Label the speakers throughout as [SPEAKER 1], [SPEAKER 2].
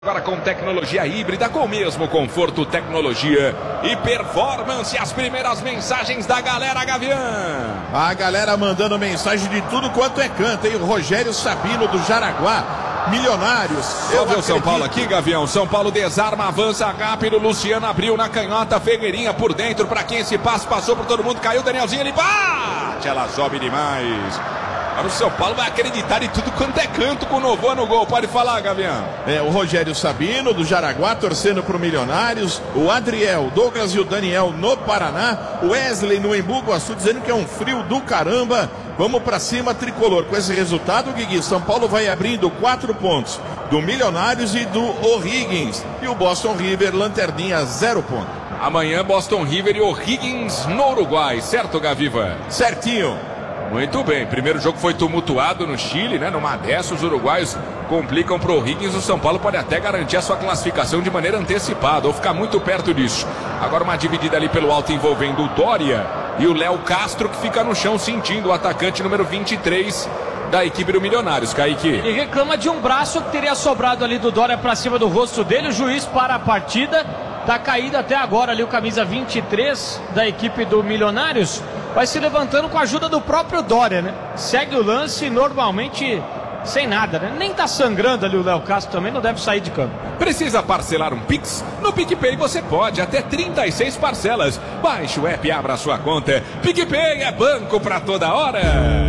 [SPEAKER 1] Agora com tecnologia híbrida, com o mesmo conforto, tecnologia e performance. As primeiras mensagens da galera, Gavião.
[SPEAKER 2] A galera mandando mensagem de tudo quanto é canto, hein? O Rogério Sabino do Jaraguá, Milionários.
[SPEAKER 1] Só ver o São Paulo aqui, Gavião. São Paulo desarma, avança rápido. Luciano abriu na canhota, Figueirinha por dentro. Pra quem esse passe passou por todo mundo, caiu. Danielzinho, ele bate. Ela sobe demais. Agora o São Paulo vai acreditar em tudo quanto é canto com o Novoa no gol. Pode falar, Gavião.
[SPEAKER 2] O Rogério Sabino do Jaraguá torcendo pro Milionários. O Adriel, o Douglas e o Daniel no Paraná. O Wesley no Embu Guaçu dizendo que é um frio do caramba. Vamos pra cima, tricolor. Com esse resultado, Guigui, São Paulo vai abrindo 4 pontos do Milionários e do O'Higgins. E o Boston River, lanterninha, 0 ponto.
[SPEAKER 1] Amanhã, Boston River e O'Higgins no Uruguai. Certo, Gaviva?
[SPEAKER 2] Certinho.
[SPEAKER 1] Muito bem, primeiro jogo foi tumultuado no Chile, né? Numa dessas, os uruguaios complicam pro O'Higgins. O São Paulo pode até garantir a sua classificação de maneira antecipada ou ficar muito perto disso. Agora uma dividida ali pelo alto envolvendo o Dória e o Léo Castro, que fica no chão sentindo o atacante número 23 da equipe do Milionários, Kaique.
[SPEAKER 3] E reclama de um braço que teria sobrado ali do Dória pra cima do rosto dele. O juiz para a partida. Tá caído até agora ali o camisa 23 da equipe do Milionários. Vai se levantando com a ajuda do próprio Dória, né? Segue o lance normalmente sem nada, né? Nem tá sangrando ali o Léo Castro também, não deve sair de campo.
[SPEAKER 1] Precisa parcelar um Pix? No PicPay você pode, até 36 parcelas. Baixe o app e abra a sua conta. PicPay é banco pra toda hora.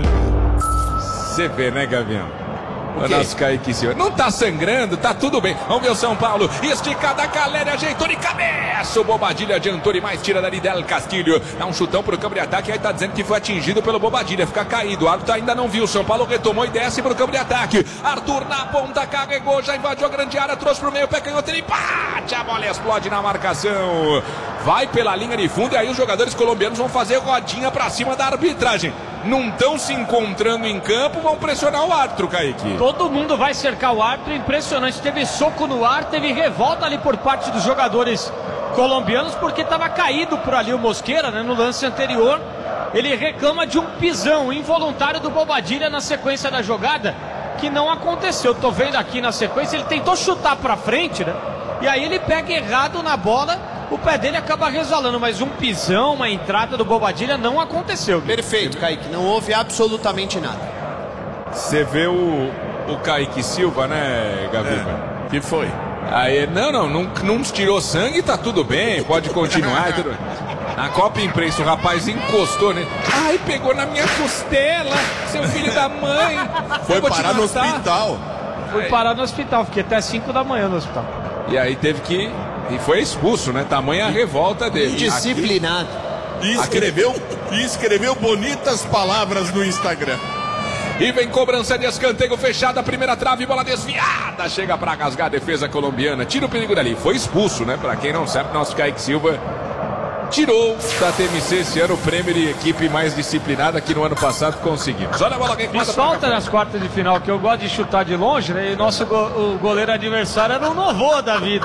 [SPEAKER 1] Você vê, né, Gavião? O nosso Kaique Silva. Não tá sangrando, tá tudo bem. Vamos ver o São Paulo. Esticada, Caleri ajeitou de cabeça. O Bobadilha adiantou demais, tira dali Del Castilho. Dá um chutão pro campo de ataque. Aí tá dizendo que foi atingido pelo Bobadilha. Fica caído. O árbitro ainda não viu. O São Paulo retomou e desce pro campo de ataque. Arthur na ponta, carregou, já invadiu a grande área, trouxe pro meio, pé canhoto, ele bate. A bola explode na marcação. Vai pela linha de fundo e aí os jogadores colombianos vão fazer rodinha pra cima da arbitragem. Não estão se encontrando em campo, vão pressionar o árbitro, Kaique.
[SPEAKER 3] Todo mundo vai cercar o árbitro, impressionante. Teve soco no ar, teve revolta ali por parte dos jogadores colombianos, porque estava caído por ali o Mosqueira, né, no lance anterior. Ele reclama de um pisão involuntário do Bobadilha na sequência da jogada, que não aconteceu. Tô vendo aqui na sequência, ele tentou chutar pra frente, né? E aí ele pega errado na bola, o pé dele acaba resvalando, mas um pisão, uma entrada do Bobadilha não aconteceu.
[SPEAKER 4] Perfeito, Kaique, não houve absolutamente nada.
[SPEAKER 1] Você vê o Kaique Silva, né, Gaviva?
[SPEAKER 2] Que foi?
[SPEAKER 1] Aí, não tirou sangue, tá tudo bem, pode continuar. Tudo... Na Copa Imprensa, o rapaz encostou, né? Ai, pegou na minha costela, seu filho da mãe.
[SPEAKER 2] Foi parar no hospital.
[SPEAKER 3] Fui parar no hospital, fiquei até 5 da manhã no hospital.
[SPEAKER 1] E aí teve que... E foi expulso, né? Tamanha a revolta dele.
[SPEAKER 4] Indisciplinado.
[SPEAKER 2] E escreveu bonitas palavras no Instagram.
[SPEAKER 1] E vem cobrança de escanteio fechada, primeira trave, bola desviada. Chega pra rasgar a defesa colombiana. Tira o perigo dali. Foi expulso, né? Pra quem não sabe, nosso Kaique Silva tirou da TMC esse ano o prêmio de equipe mais disciplinada que no ano passado conseguimos. Olha a bola que
[SPEAKER 3] Fiz falta nas quartas de final, que eu gosto de chutar de longe, né? E nosso o goleiro adversário era o Novoa da vida.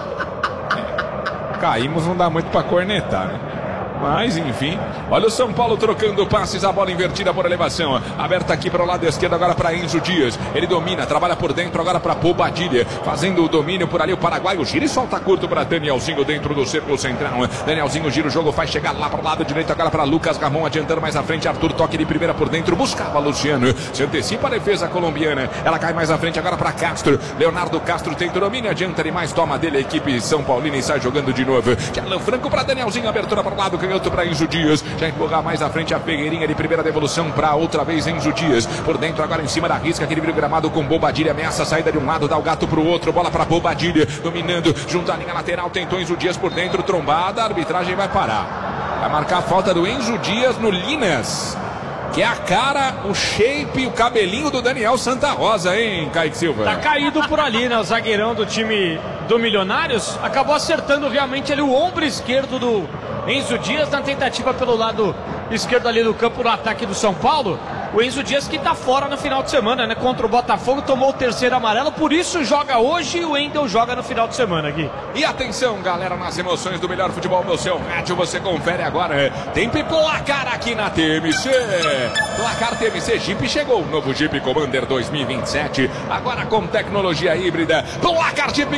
[SPEAKER 1] Caímos, não dá muito pra cornetar, né? Mas, enfim, olha o São Paulo trocando passes, a bola invertida por elevação, aberta aqui para o lado esquerdo, agora para Enzo Dias, ele domina, trabalha por dentro, agora para Bobadilha, fazendo o domínio por ali, o paraguaio gira e solta curto para Danielzinho dentro do círculo central. Danielzinho gira o jogo, faz chegar lá para o lado direito, agora para Lucas Ramon, adiantando mais à frente, Arthur toque de primeira por dentro, buscava Luciano, se antecipa a defesa colombiana, ela cai mais à frente agora para Castro, Leonardo Castro tenta o domínio, adianta demais, toma dele a equipe São Paulina e sai jogando de novo, Alan Franco para Danielzinho, abertura para o lado, canhoto para Enzo Dias, já empurrar mais à frente a Figueirinha de primeira devolução para outra vez Enzo Dias, por dentro agora em cima da risca, aquele vira o gramado com Bobadilha, ameaça a saída de um lado, dá o gato pro outro, bola para Bobadilha, dominando, junto à linha lateral, tentou Enzo Dias por dentro, trombada, a arbitragem vai parar, vai marcar a falta do Enzo Dias no Linas, que é a cara, o shape, o cabelinho do Daniel Santa Rosa, hein, Kaique Silva?
[SPEAKER 3] Tá caído por ali, né, o zagueirão do time do Milionários, acabou acertando realmente ali o ombro esquerdo do Enzo Dias na tentativa pelo lado esquerdo ali do campo no ataque do São Paulo. O Enzo Dias que tá fora no final de semana, né? Contra o Botafogo, tomou o terceiro amarelo, por isso joga hoje e o Wendel joga no final de semana aqui.
[SPEAKER 1] E atenção, galera, nas emoções do melhor futebol no seu rádio, você confere agora. Tem placar aqui na TMC. Placar TMC Jeep chegou. Novo Jeep Commander 2027, agora com tecnologia híbrida. Placar Jeep